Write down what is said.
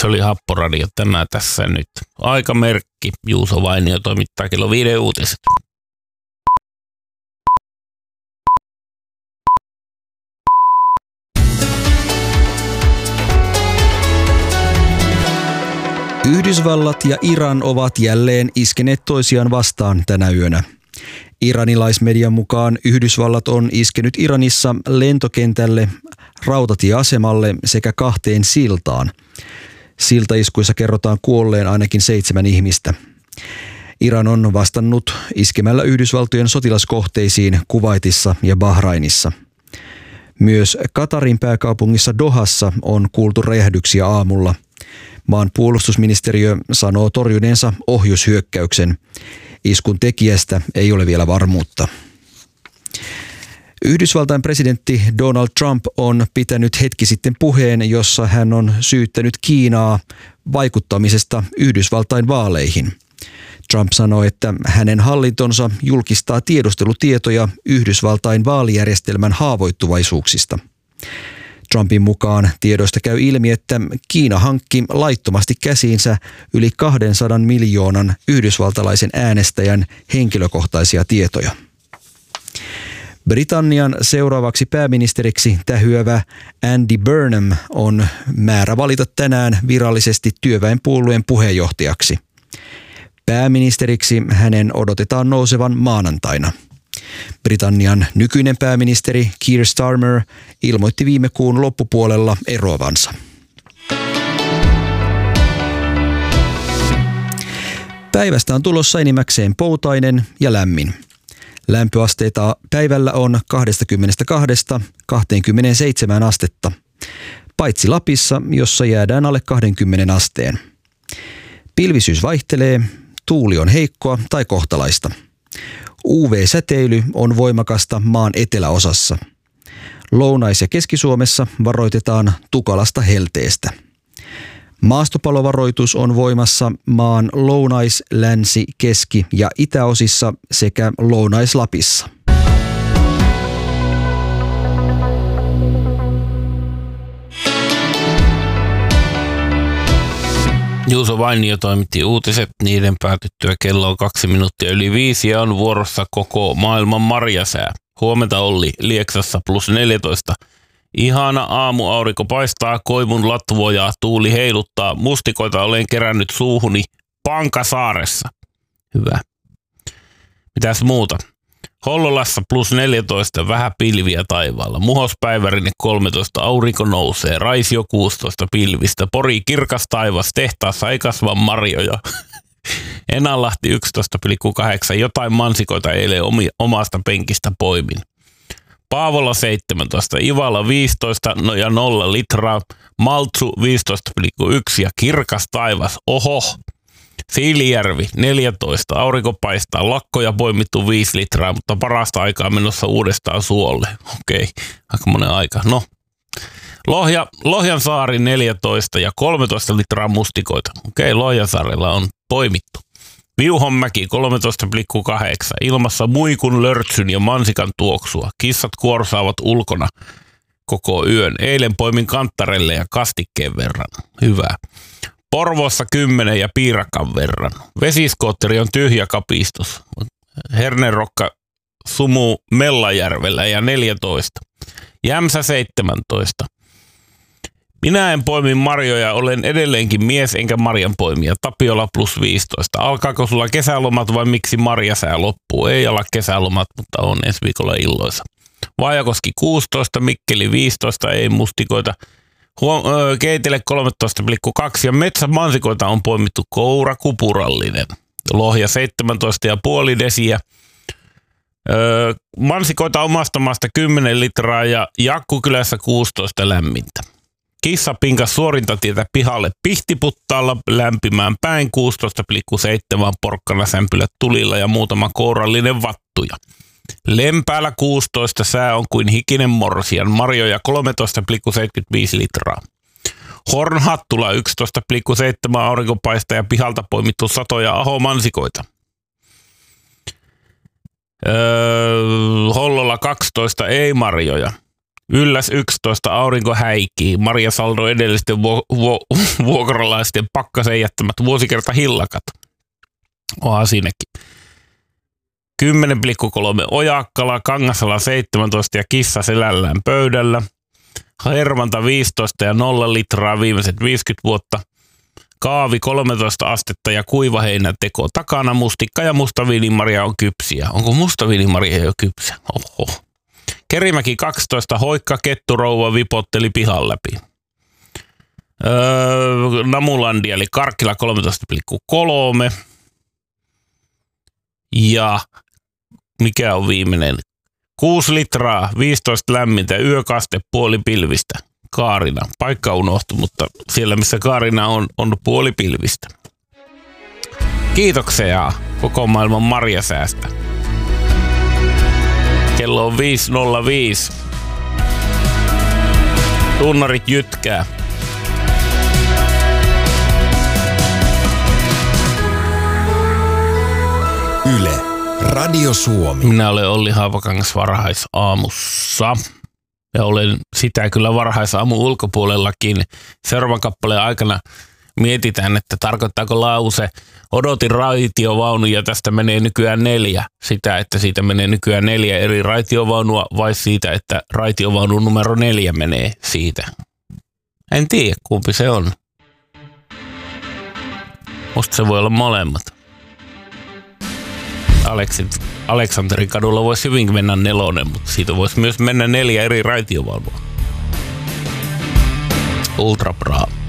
Se oli Happoradio, tämä tässä nyt. Aikamerkki, Juuso Vainio toimittaa kello 5 uutiset. Yhdysvallat ja Iran ovat jälleen iskeneet toisiaan vastaan tänä yönä. Iranilaismedian mukaan Yhdysvallat on iskenyt Iranissa lentokentälle, rautatieasemalle sekä 2 siltaan. Siltaiskuissa kerrotaan kuolleen ainakin 7 ihmistä. Iran on vastannut iskemällä Yhdysvaltojen sotilaskohteisiin Kuwaitissa ja Bahrainissa. Myös Katarin pääkaupungissa Dohassa on kuultu räjähdyksiä aamulla. Maan puolustusministeriö sanoo torjuneensa ohjushyökkäyksen. Iskun tekijästä ei ole vielä varmuutta. Yhdysvaltain presidentti Donald Trump on pitänyt hetki sitten puheen, jossa hän on syyttänyt Kiinaa vaikuttamisesta Yhdysvaltain vaaleihin. Trump sanoi, että hänen hallintonsa julkistaa tiedustelutietoja Yhdysvaltain vaalijärjestelmän haavoittuvaisuuksista. Trumpin mukaan tiedoista käy ilmi, että Kiina hankki laittomasti käsiinsä yli 200 miljoonan yhdysvaltalaisen äänestäjän henkilökohtaisia tietoja. Britannian seuraavaksi pääministeriksi tähyävä Andy Burnham on määrä valita tänään virallisesti työväenpuolueen puheenjohtajaksi. Pääministeriksi hänen odotetaan nousevan maanantaina. Britannian nykyinen pääministeri Keir Starmer ilmoitti viime kuun loppupuolella eroavansa. Päivästä on tulossa enimmäkseen poutainen ja lämmin. Lämpöasteita päivällä on 22–27 astetta, paitsi Lapissa, jossa jäädään alle 20 asteen. Pilvisyys vaihtelee, tuuli on heikkoa tai kohtalaista. UV-säteily on voimakasta maan eteläosassa. Lounais- ja Keski-Suomessa varoitetaan tukalasta helteestä. Maastopalovaroitus on voimassa maan lounais-, länsi-, keski- ja itäosissa sekä Lounais-Lapissa. Juuso Vainio toimitti uutiset, niiden päätyttyä kello on 2 minuuttia yli 5 ja on vuorossa koko maailman marjasää. Huomenta Olli, Lieksassa +14. Ihana aamuaurinko paistaa, koivun latvoja, tuuli heiluttaa, mustikoita olen kerännyt suuhuni Pankasaaressa. Hyvä. Mitäs muuta? Hollolassa +14, vähän pilviä taivaalla. Muhospäivärinne 13, aurinko nousee. Raisio 16, pilvistä. Pori kirkas taivas, tehtaassa ei kasva marjoja. Enänlahti 11,8, jotain mansikoita eilen omasta penkistä poimin. Paavola 17, Ivalla 15 ja 0 litraa. Maltsu 15,1 ja kirkas taivas. Oho. Siilijärvi 14, aurinko paistaa, lakkoja poimittu 5 litraa, mutta parasta aikaa menossa uudestaan suolle. Okei, aika monen aika. No, Lohjansaari 14 ja 13 litraa mustikoita. Okei, Lohjansaarella on poimittu. Viuhonmäki 13,8, ilmassa muikun, lörtsyn ja mansikan tuoksua. Kissat kuorsaavat ulkona koko yön. Eilen poimin kanttarelle ja kastikkeen verran. Hyvä. Porvoossa 10 ja piirakan verran. Vesiskootteri on tyhjä kapistus. Hernerokka sumuu Mellajärvellä ja 14. Jämsä 17. Minä en poimi marjoja, olen edelleenkin mies enkä marjan poimija. Tapiola +15. Alkaako sulla kesälomat vai miksi marjasää loppuu? Ei ala kesälomat, mutta on ensi viikolla illoisa. Vaajakoski 16, Mikkeli 15, ei mustikoita. Keitele 13,2 ja metsämansikoita on poimittu kourakupurallinen. Lohja 17,5 desiä. Mansikoita omasta maasta 10 litraa ja Jakkukylässä 16 lämmintä. Kissa pinkas suorintatietä pihalle Pihtiputtaalla lämpimään päin 16,7 porkkana sämpylät tulilla ja muutama kourallinen vattuja. Lempäällä 16, sää on kuin hikinen morsian, marjoja 13,75 litraa. Hornhattula 11,7 aurinkopaista ja pihalta poimittu satoja ahomansikoita. Hollolla 12, ei marjoja. Ylläs 11, aurinko häikii. Maria Saldo edellisten vuokralaisten pakkasen jättämät vuosikerta hillakat. Onhan siinäkin. 10,3 Ojakkala, Kangasala 17 ja kissa selällään pöydällä. Hervanta 15 ja 0 litraa viimeiset 50 vuotta. Kaavi 13 astetta ja kuivaheinän teko takana. Mustikka ja mustaviinimaria on kypsiä. Onko mustaviinimaria jo kypsä? Oho. Kerimäki 12, Hoikka ketturouva vipotteli pihan läpi. Namulandi eli Karkkila 13,3. Ja mikä on viimeinen? 6 litraa, 15 lämmintä, yökaste puoli pilvistä. Kaarina. Paikka unohtui, mutta siellä missä Kaarina on puoli pilvistä. Kiitoksia koko maailman marjasäästä. Kello on 5.05. Tunnarit jytkää. Yle, Radio Suomi. Minä olen Olli Haapakangas varhaisaamussa. Ja olen sitä kyllä varhaisaamun ulkopuolellakin. Seuraavan kappaleen aikana mietitään, että tarkoittaako lause odotin raitiovaunu ja tästä menee nykyään 4. Sitä, että siitä menee nykyään 4 eri raitiovaunua vai siitä, että raitiovaunun numero 4 menee siitä. En tiedä, kumpi se on. Musta se voi olla molemmat. Aleksanterin kadulla voisi hyvinkin mennä 4, mutta siitä voisi myös mennä 4 eri raitiovaunua. Ultra bra.